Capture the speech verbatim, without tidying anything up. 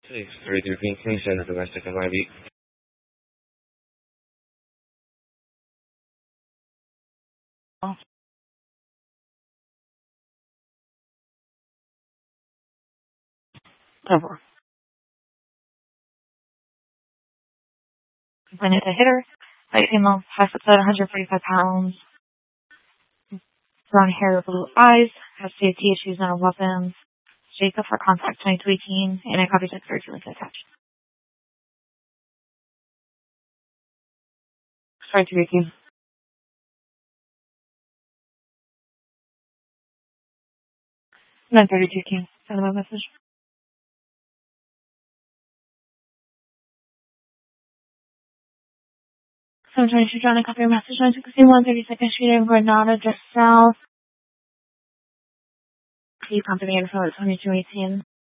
six thirty-three King King Center, domestic and I B. Over. When it's a hitter, white female, five foot seven, one hundred forty-five pounds, brown hair, blue eyes, has safety issues and weapons. Jacob for contact twenty-two eighteen, and I copy text surgery link attached. Sorry to repeat. nine thirty-two King. Send them a message. seven twenty-two John, I copy your message. nine sixty-one, thirty-second Street in Granada, just south. Please come to me in front of twenty-two eighteen.